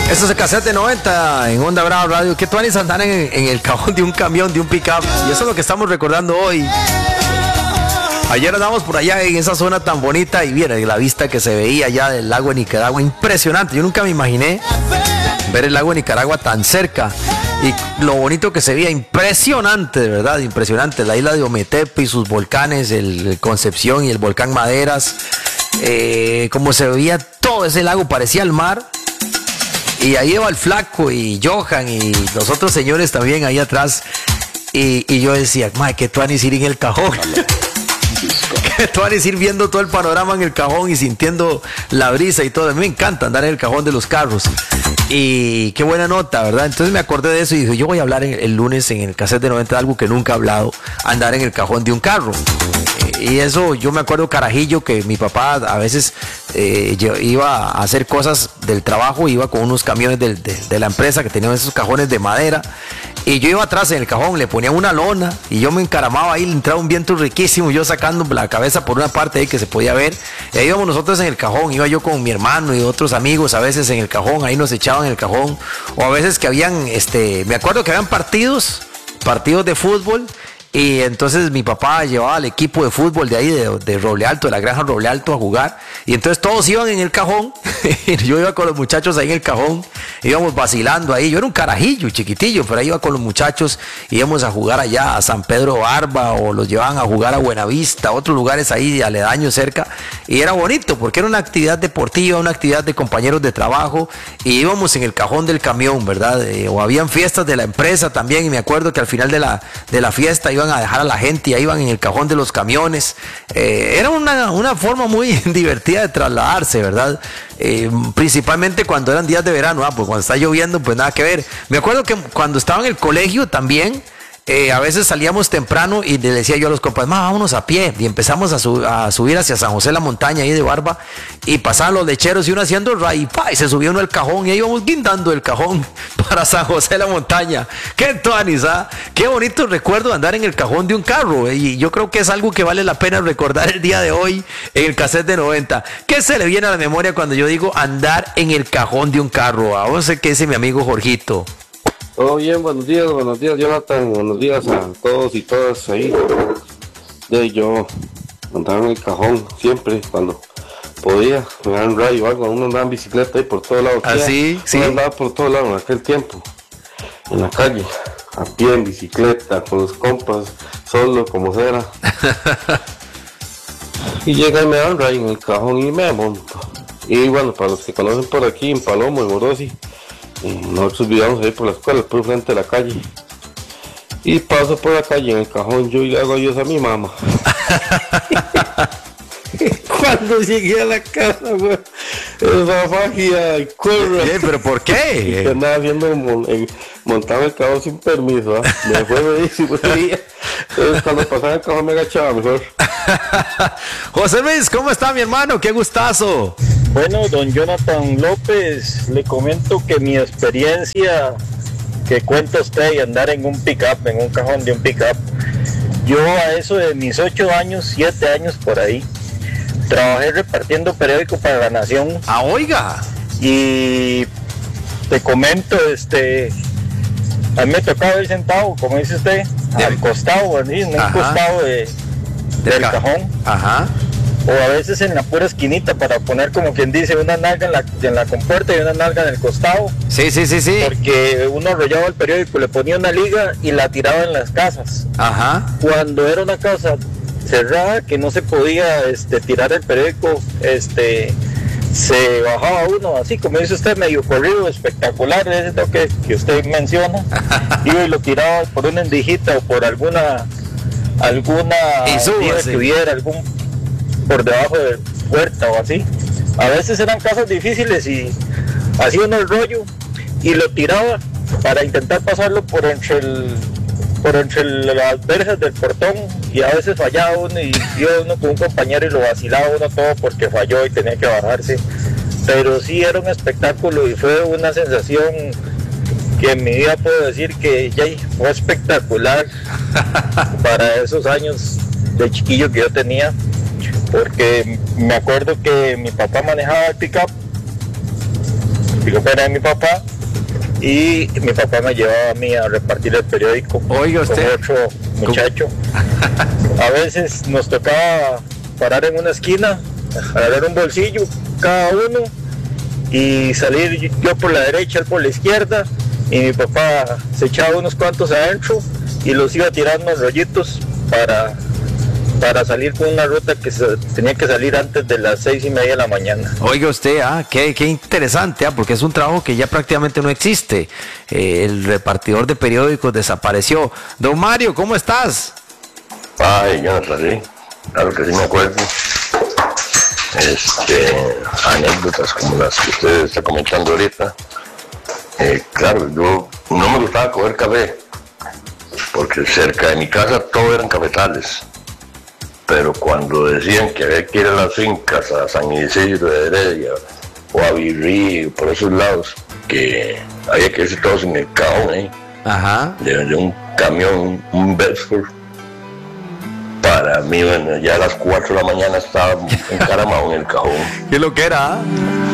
Esto es el cassette de 90 en Onda Brava Radio. ¿Qué tuanis andar en el cajón de un camión, de un pick-up? Y eso es lo que estamos recordando hoy. Ayer andamos por allá en esa zona tan bonita y viene la vista que se veía allá del lago de Nicaragua. Impresionante. Yo nunca me imaginé ver el lago de Nicaragua tan cerca. Y lo bonito que se veía, impresionante, de verdad, impresionante. La isla de Ometepe y sus volcanes, el Concepción y el volcán Maderas. Como se veía todo ese lago, parecía el mar. Y ahí iba el Flaco y Johan y los otros señores también ahí atrás. Y yo decía, madre, que tuanis ir en el cajón. Que tuanis ir viendo todo el panorama en el cajón y sintiendo la brisa y todo. A mí me encanta andar en el cajón de los carros. Y qué buena nota, ¿verdad? Entonces me acordé de eso y dije, yo voy a hablar el lunes en el cassette de 90 de algo que nunca he hablado, andar en el cajón de un carro. Y eso, yo me acuerdo carajillo que mi papá a veces iba a hacer cosas del trabajo, iba con unos camiones de la empresa que tenían esos cajones de madera. Y yo iba atrás en el cajón, le ponía una lona y yo me encaramaba ahí, le entraba un viento riquísimo, yo sacando la cabeza por una parte ahí que se podía ver. Y ahí íbamos nosotros en el cajón, iba yo con mi hermano y otros amigos a veces en el cajón, ahí nos echaban en el cajón. O a veces que habían, me acuerdo que habían partidos de fútbol. Y entonces mi papá llevaba al equipo de fútbol de ahí, de Roble Alto, de la granja Roble Alto a jugar. Y entonces todos iban en el cajón. Yo iba con los muchachos ahí en el cajón. Íbamos vacilando ahí. Yo era un carajillo, chiquitillo, pero ahí iba con los muchachos. Íbamos a jugar allá a San Pedro Barba o los llevaban a jugar a Buenavista, a otros lugares ahí aledaños cerca. Y era bonito porque era una actividad deportiva, una actividad de compañeros de trabajo. Y íbamos en el cajón del camión, ¿verdad? O habían fiestas de la empresa también. Y me acuerdo que al final de la fiesta iban a dejar a la gente y ahí iban en el cajón de los camiones. Era una forma muy divertida de trasladarse, ¿verdad? Principalmente cuando eran días de verano, pues cuando está lloviendo, pues nada que ver. Me acuerdo que cuando estaba en el colegio también, a veces salíamos temprano y le decía yo a los compas, vámonos a pie, y empezamos a subir hacia San José la montaña ahí de Barba, y pasaban los lecheros y uno haciendo ray, y se subía uno al cajón y ahí íbamos guindando el cajón para San José la montaña. Qué tuanis, qué bonito recuerdo andar en el cajón de un carro, y yo creo que es algo que vale la pena recordar el día de hoy en el cassette de 90. ¿Qué se le viene a la memoria cuando yo digo andar en el cajón de un carro? Vamos a ver qué dice mi amigo Jorgito. Todo bien, buenos días Jonathan, buenos días a todos y todas ahí. Yo andaba en el cajón siempre cuando podía, me daban un rayo o algo, uno andaba en bicicleta ahí por todos lados. ¿Así? Sí. Uno andaba por todos lados en aquel tiempo, en la calle, a pie, en bicicleta, con los compas, solo, como sea. Y llega y me dan un rayo en el cajón y me monto. Y bueno, para los que conocen por aquí, en Palomo, en Orosi, nosotros vivíamos ahí por la escuela, por frente de la calle. Y paso por la calle en el cajón yo y le hago adiós a mi mamá. Cuando llegué a la casa, güey, esa magia, corro. ¿Pero por qué? Que andaba haciendo montaba el cajón sin permiso, me fue buenísimo ese día. Entonces cuando pasaba el cajón me agachaba mejor. José Luis, ¿cómo está mi hermano? Qué gustazo. Bueno, don Jonathan López, le comento que mi experiencia que cuenta usted de andar en un pick-up, en un cajón de un pick-up, yo a eso de mis 8 años, 7 años por ahí, trabajé repartiendo periódico para La Nación. ¡Ah, oiga! Y te comento, a mí me tocaba ir sentado, como dice usted, al costado, ¿sí? En un costado del cajón. Ajá. O a veces en la pura esquinita para poner, como quien dice, una nalga en la compuerta y una nalga en el costado. Sí. Porque uno enrollaba el periódico, le ponía una liga y la tiraba en las casas. Ajá. Cuando era una casa cerrada que no se podía tirar el periódico, se bajaba uno así, como dice usted, medio corrido, espectacular, ese toque que usted menciona. Y lo tiraba por una endijita o por alguna que hubiera por debajo de puerta o así. A veces eran casas difíciles y hacía uno el rollo y lo tiraba para intentar pasarlo por entre las verjas del portón, y a veces fallaba uno y iba uno con un compañero y lo vacilaba uno todo porque falló y tenía que bajarse. Pero sí era un espectáculo y fue una sensación que en mi vida puedo decir que ya fue espectacular para esos años de chiquillo que yo tenía. Porque me acuerdo que mi papá manejaba el pick-up pick-up era de mi papá, y mi papá me llevaba a mí a repartir el periódico. Oiga usted, con otro muchacho. A veces nos tocaba parar en una esquina, agarrar un bolsillo cada uno y salir yo por la derecha, él por la izquierda, y mi papá se echaba unos cuantos adentro y los iba tirando en rollitos para salir con una ruta que tenía que salir antes de las 6:30 de la mañana. oiga usted, qué interesante, porque es un trabajo que ya prácticamente no existe. El repartidor de periódicos desapareció. Don Mario, ¿cómo estás? Ay, yo no sé, claro que sí me acuerdo. Anécdotas como las que usted está comentando ahorita. Claro, yo no me gustaba coger café, porque cerca de mi casa todo eran cafetales. Pero cuando decían que había que ir a las fincas, a San Isidro de Heredia, o a Virrí, por esos lados, que había que irse todos en el cajón, Ajá. de un camión, un Bedford. Para mí, bueno, ya a las 4 de la mañana estaba encaramado en el cajón. ¿Qué es lo que era?